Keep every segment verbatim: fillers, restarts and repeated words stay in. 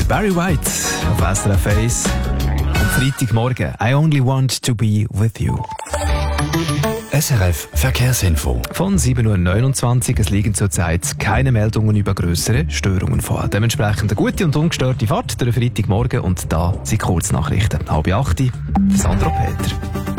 Barry White auf S R F eins. Am Freitagmorgen. I only want to be with you. S R F Verkehrsinfo. Von sieben Uhr neunundzwanzig. Es liegen zurzeit keine Meldungen über grössere Störungen vor. Dementsprechend eine gute und ungestörte Fahrt durch Freitagmorgen. Und da sind Kurznachrichten. Halb acht. Sandro Peter.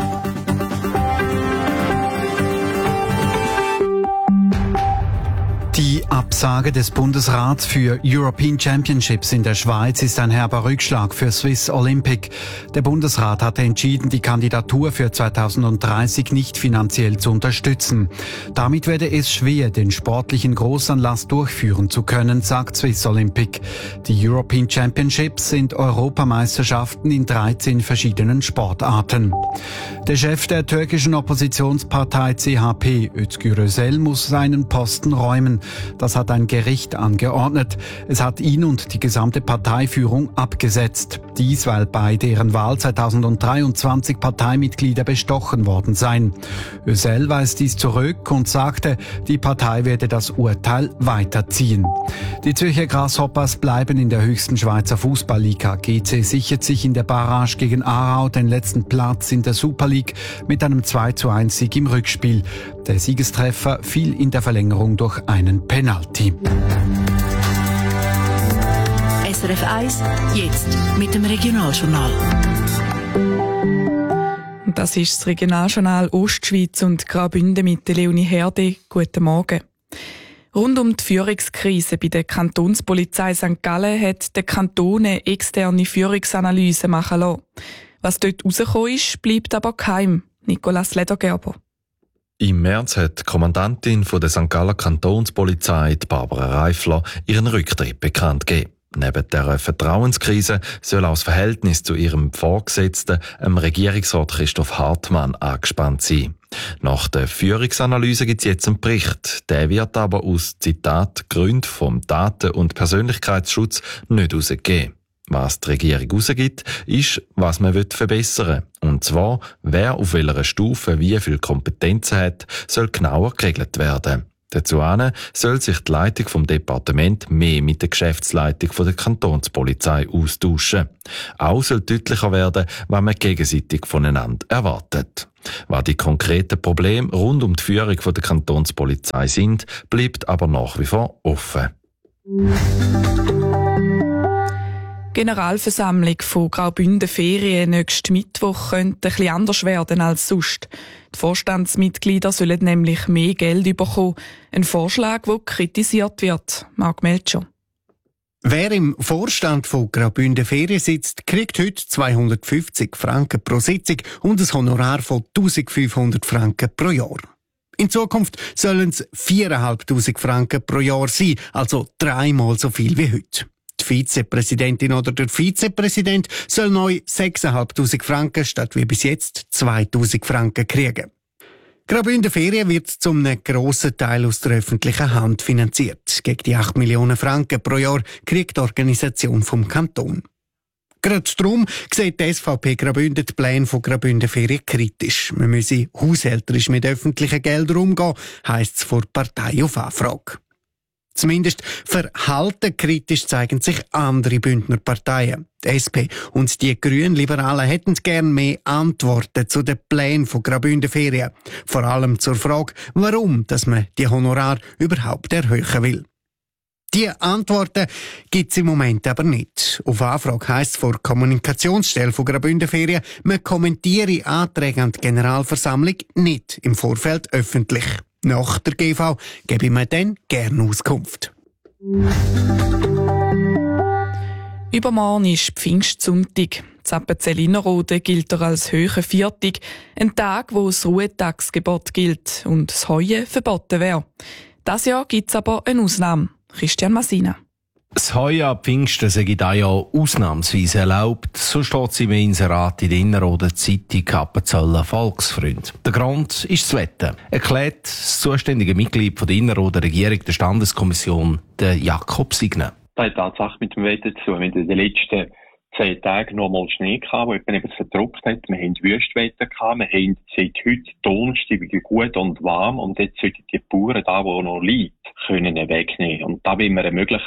Die Absage des Bundesrats für European Championships in der Schweiz ist ein herber Rückschlag für Swiss Olympic. Der Bundesrat hatte entschieden, die Kandidatur für zweitausenddreißig nicht finanziell zu unterstützen. Damit werde es schwer, den sportlichen Großanlass durchführen zu können, sagt Swiss Olympic. Die European Championships sind Europameisterschaften in dreizehn verschiedenen Sportarten. Der Chef der türkischen Oppositionspartei C H P, Özgür Özel, muss seinen Posten räumen. Das hat ein Gericht angeordnet. Es hat ihn und die gesamte Parteiführung abgesetzt. Dies, weil bei deren Wahl zweitausenddreiundzwanzig Parteimitglieder bestochen worden seien. Özel weist dies zurück und sagte, die Partei werde das Urteil weiterziehen. Die Zürcher Grasshoppers bleiben in der höchsten Schweizer Fußballliga. G C sichert sich in der Barrage gegen Aarau den letzten Platz in der Super League mit einem zwei zu eins Sieg im Rückspiel. Der Siegestreffer fiel in der Verlängerung durch einen Penalty. S R F eins, jetzt mit dem Regionaljournal. Das ist das Regionaljournal Ostschweiz und Graubünden mit Leonie Herde. Guten Morgen. Rund um die Führungskrise bei der Kantonspolizei Sankt Gallen hat der Kanton eine externe Führungsanalyse machen lassen. Was dort rausgekommen ist, bleibt aber geheim. Nicolas Ledergerber. Im März hat die Kommandantin von der Sankt Galler Kantonspolizei, Barbara Reifler, ihren Rücktritt bekannt gegeben. Neben der Vertrauenskrise soll auch das Verhältnis zu ihrem Vorgesetzten, dem Regierungsrat Christoph Hartmann, angespannt sein. Nach der Führungsanalyse gibt es jetzt einen Bericht. Der wird aber aus, Zitat, Gründen vom Daten- und Persönlichkeitsschutz nicht herausgegeben. Was die Regierung rausgibt, ist, was man verbessern will. Und zwar, wer auf welcher Stufe wie viel Kompetenzen hat, soll genauer geregelt werden. Dazu soll sich die Leitung vom Departement mehr mit der Geschäftsleitung von der Kantonspolizei austauschen. Auch soll deutlicher werden, was man gegenseitig voneinander erwartet. Was die konkreten Probleme rund um die Führung von der Kantonspolizei sind, bleibt aber nach wie vor offen. Generalversammlung von Graubünden Ferien nächsten Mittwoch könnte ein bisschen anders werden als sonst. Die Vorstandsmitglieder sollen nämlich mehr Geld bekommen. Ein Vorschlag, der kritisiert wird. Marc Melcher. Wer im Vorstand von Graubünden Ferien sitzt, kriegt heute zweihundertfünfzig Franken pro Sitzung und ein Honorar von eintausendfünfhundert Franken pro Jahr. In Zukunft sollen es viertausendfünfhundert Franken pro Jahr sein, also dreimal so viel wie heute. Die Vizepräsidentin oder der Vizepräsident soll neu sechstausendfünfhundert Franken statt wie bis jetzt zweitausend Franken kriegen. Graubünden Ferien wird zum einem grossen Teil aus der öffentlichen Hand finanziert. Gegen die acht Millionen Franken pro Jahr kriegt die Organisation vom Kanton. Gerade darum sieht die S V P Graubünden die Pläne von Graubünden Ferien kritisch. Man müsse haushälterisch mit öffentlichen Geldern umgehen, heisst es vor der Partei auf Anfrage. Zumindest verhaltenkritisch zeigen sich andere Bündner Parteien. Die S P und die Grünliberalen hätten gern mehr Antworten zu den Plänen von Graubünden Ferien. Vor allem zur Frage, warum dass man die Honorar überhaupt erhöhen will. Die Antworten gibt es im Moment aber nicht. Auf Anfrage heisst es vor der Kommunikationsstelle von Graubünden Ferien, man kommentiere Anträge an die Generalversammlung nicht im Vorfeld öffentlich. Nach der G V gebe ich mir dann gerne Auskunft. Übermorgen ist Pfingstsonntag. Zappenzell-Innerrhoden gilt er als hoher Viertag, ein Tag, wo das Ruhetagsgebot gilt und das Heuen verboten wäre. Dieses Jahr gibt es aber eine Ausnahme. Christian Massina. Das Heuen an Pfingsten sei dieses Jahr ausnahmsweise erlaubt. So steht es im Inserat in der Innerrhoden Zeitung Appenzeller Volksfreund. Der Grund ist das Wetter, erklärt das zuständige Mitglied von der Innerrhoden Regierung der Standeskommission, der Jakob Signer. Das hat Tatsache mit dem Wetter zu. Wir haben in den letzten zehn Tagen noch mal Schnee gehabt, der eben verdruckt hat. Wir haben Wüstwetter gehabt. Wir haben seit heute Donnerstag gut und warm. Und jetzt sollten die Bauern da, wo noch liegt, können wegnehmen. Und da will wir ermöglichen,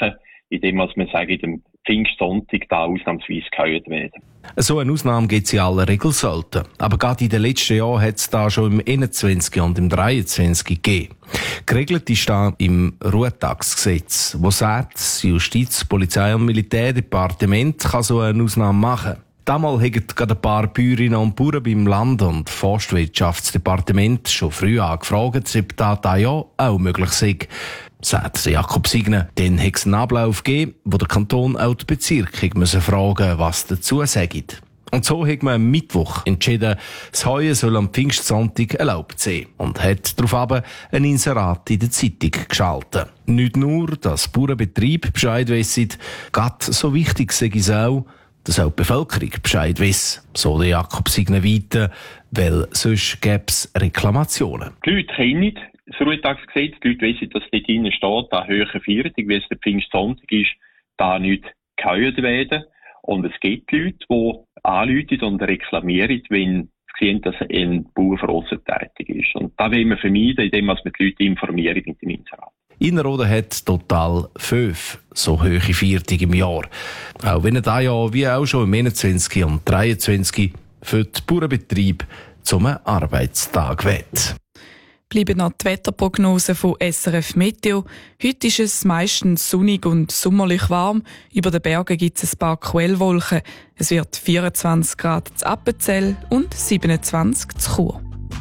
indem man sagt, in dem Pfingstsonntag da ausnahmsweise gehört werden. So eine Ausnahme gibt es in aller Regel selten. Aber gerade in den letzten Jahren hat es da schon im einundzwanzig und im dreiundzwanzig gegeben. Geregelt ist da im Ruhetagsgesetz, wo sagt, das Justiz-, Polizei- und Militärdepartement kann so eine Ausnahme machen. Damals haben gerade ein paar Bäuerinnen und Bauern beim Land- und Forstwirtschaftsdepartement schon früh angefragt, ob das da ja auch möglich sei. Sagt Jakob Signer, dann hat es einen Ablauf gegeben, wo der Kanton auch die Bezirke müssen fragen, was dazu sagt. Und so hat man am Mittwoch entschieden, das Heuen soll am Pfingstsonntag erlaubt sein und hat daraufhin ein Inserat in der Zeitung geschaltet. Nicht nur, dass Bauernbetriebe Bescheid wissen, gerade so wichtig sei es auch, dass auch die Bevölkerung Bescheid weiss, so der Jakob Signer weiter, weil sonst gäbe es Reklamationen. Die Leute kennen das Ruhetagsgesetz, die Leute wissen, dass dort drinnen steht, da höhere Viertag, wie es der Pfingstsonntag ist, da nicht gehört werden. Und es gibt Leute, die anrufen und reklamieren, wenn sie sehen, dass ein Bauer für uns tätig ist. Und das will man vermeiden, indem man die Leute informieren mit dem Inserat. Innerrhoden hat total fünf so hohe Viertage im Jahr. Auch wenn er da ja wie auch schon im einundzwanzig und dreiundzwanzig für die Bauernbetriebe zum Arbeitstag wird. Bleiben noch die Wetterprognosen von S R F Meteo. Heute ist es meistens sonnig und sommerlich warm. Über den Bergen gibt es ein paar Quellwolken. Es wird vierundzwanzig Grad zu Appenzell und siebenundzwanzig zu Chur.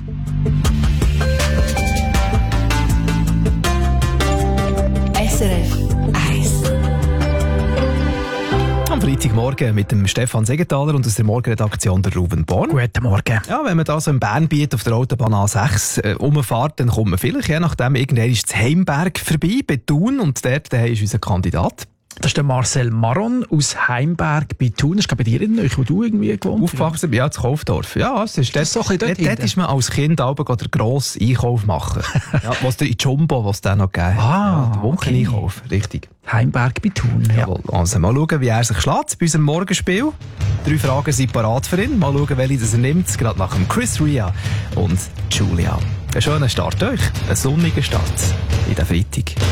S R F eins. Am Freitagmorgen mit dem Stefan Segenthaler und aus der Morgenredaktion der Ruben Born. Guten Morgen. Ja, wenn man da so im Bernbiet auf der Autobahn A sechs äh, rumfährt, dann kommt man vielleicht, je nachdem, irgendwann ist das Heimberg vorbei, bei Thun, und dort der ist unser Kandidat. Das ist der Marcel Maron aus Heimberg bei Thun. Das ist bei dir in euch, wo du irgendwie gewohnt hast. Aufgewachsen, ja, in Kaufdorf. Ja, es ist, das dort, ist so ein bisschen dort, dort ist man als Kind aber den grossen Einkauf machen. Ja, was der in Jumbo, was der noch gegeben hat. Ah, ja, der Wocheneinkauf, okay. richtig. Heimberg bei Thun, ja. Jawohl. Also mal schauen, wie er sich schlägt bei unserem Morgenspiel. Drei Fragen sind parat für ihn. Mal schauen, welche das er nimmt. Gerade nach dem Chris Ria und Julia. Ein schöner Start euch. Ein sonniger Start in den Freitag.